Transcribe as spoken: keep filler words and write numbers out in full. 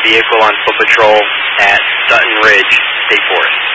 vehicle on foot patrol at Sutton Ridge State Forest.